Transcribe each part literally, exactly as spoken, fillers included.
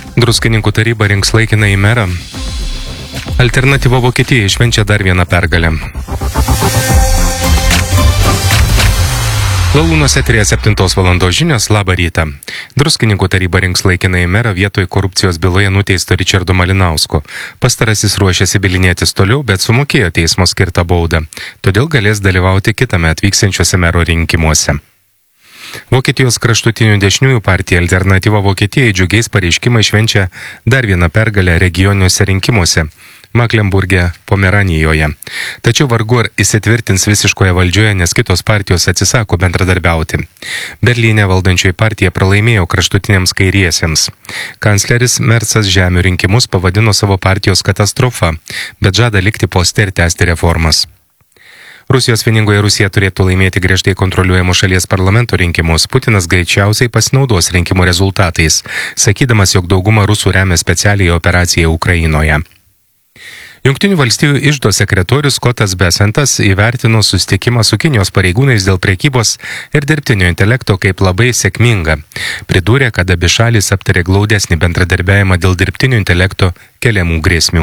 Druskininkų taryba rinks laikinąjį merą. Alternatyva Vokietijai švenčia dar vieną pergalę. Lalūnos eterėje septintos valandos žinios, labą rytą. Druskininkų taryba rinks laikinąjį merą vietoj korupcijos byloje nuteisto Ričardo Malinausko. Pastarasis ruošiasi bylinėtis toliau, bet sumokėjo teismo skirtą baudą. Todėl galės dalyvauti kitame atvyksiančiuose mero rinkimuose. Vokietijos kraštutinių dešiniųjų partija Alternatyva Vokietijai džiugiais pareiškimais švenčia dar vieną pergalę regioniniuose rinkimuose Maklemburge, Pomeranijoje. Tačiau vargu ar įsitvirtins visiškoje valdžioje, nes kitos partijos atsisako bendradarbiauti. Berlyne valdančioji partija pralaimėjo kraštutiniams kairiesiems. Kancleris Merzas žemių rinkimus pavadino savo partijos katastrofa, bet žada likti poste ir tęsti reformas. Rusijos vieningoje Rusija turėtų laimėti griežtai kontroliuojamų šalies parlamento rinkimus. Putinas greičiausiai pasinaudos rinkimų rezultatais, sakydamas, jog dauguma rusų remia specialiai operaciją Ukrainoje. Jungtinių valstijų iždo sekretorius Scottas Bessentas įvertino susitikimą su Kinijos pareigūnais dėl prekybos ir dirbtinio intelekto kaip labai sėkmingą. Pridūrė, kad abi šalys aptarė glaudesnį bendradarbiavimą dėl dirbtinio intelekto keliamų grėsmių.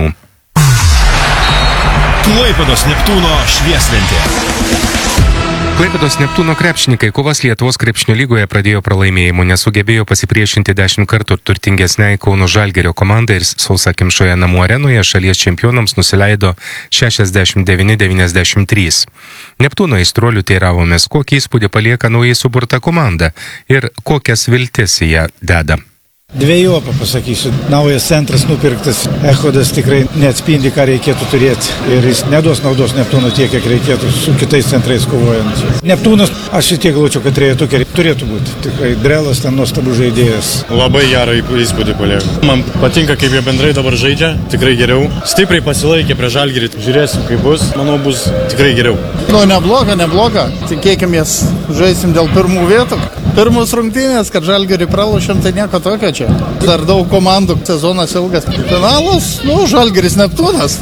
Klaipėdos Neptūno švieslentė. Klaipėdos Neptūno krepšininkai kovas Lietuvos krepšinio lygoje pradėjo pralaimėjimu, nesugebėjo pasipriešinti dešimt kartų turtingesniai Kauno Žalgirio komandai ir sausakimšoje namų arenoje šalies čempionams nusileido šešiasdešimt devyni devyniasdešimt trys. Neptūno aistruolių teiravomės, kokį įspūdį palieka naujai suburta komanda ir kokias viltis į ją deda. Dvejopą pasakysiu, naujas centras nupirktas, Echodas tikrai neatspindi, ką reikėtų turėti ir jis neduos naudos Neptūno tiek, kiek reikėtų su kitais centrais kovojant. Neptūnas, aš šiek tiek galvočiau, kad turėtų, turėtų būti, tikrai Drelas ten nuostabus žaidėjas. Labai gerą įspūdį palieka. Man patinka, kaip jie bendrai dabar žaidžia, tikrai geriau. Stipriai pasilaikė prie Žalgirį, žiūrėsim, kaip bus, manau, bus tikrai geriau. Nu, nebloga, nebloga, tikėkimės, žaisim dėl pirmų vietų. Pirmus rungtynės, kad Žalgirį pralošėm, tai nieko tokio čia. Dar daug komandų, sezonas ilgas. Finalas, nu, Žalgiris Neptūnas.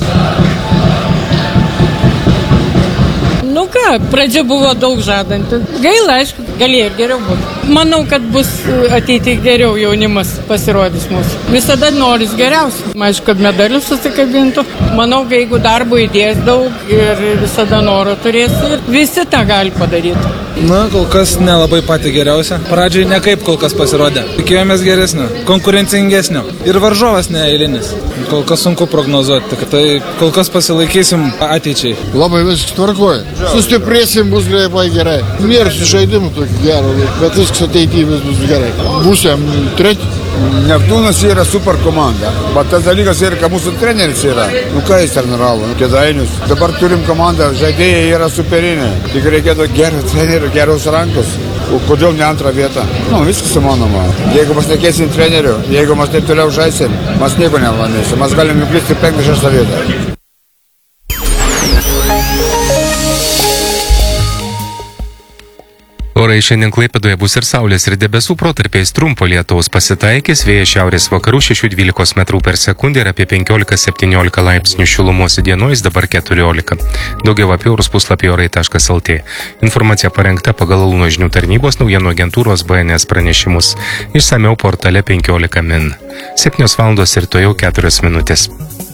Nu ką, pradžia buvo daug žadanti. Gaila, aišku, galėjo ir geriau būti. Manau, kad bus ateityje geriau jaunimas pasirodys mūsų. Visada noris geriausių. Aišku, kad medalius susikabintų. Manau, kad jeigu darbo įdės daug ir visada noro turės, visi tą gali padaryti. Na, kol kas nelabai pati geriausia. Pradžiai ne kaip kol kas pasirodė. Tikėjomės geresnio, konkurencingesnio. Ir varžovas neeilinis. Kol kas sunku prognozuoti. Tai kol kas pasilaikysim ateičiai. Labai viskas tvarkoja. Sustiprėsim, bus labai gerai. Nėra žaidimų tokį gerą, bet viskas ateityje bus gerai. Būsim treti. Neptūnas yra super komanda, bet tas dalykas yra, kad mūsų treneris yra. Nu ką jis treniravo, Kėdainius. Dabar turim komandą, žaidėjai yra superinė. Tik reikėtų gerų trenerių, geros rankos. O kodėl ne antrą vietą? Nu, viskas įmanoma. Jeigu mes nekeisim trenerių, jeigu mes taip toliau žaisim, mes nieko nelaimėsim. Mes galim nuklysti penktą šeštą vietą. Orai šiandien Klaipėdoje bus ir saulės ir debesų protarpiais, trumpo lietaus pasitaikys, vėjas šiaurės vakarų šešių dvylikos metrų per sekundę ir apie penkiolika septyniolika laipsnių šilumos įdienojus, dabar keturiolika. Daugiau apie orus puslapį orai taškas lt. Informacija parengta pagal Lalūno žinių tarnybos naujienų agentūros B N S pranešimus. Išsamiau portale penkiolika min. septynios valandos ir to jau keturios minutės.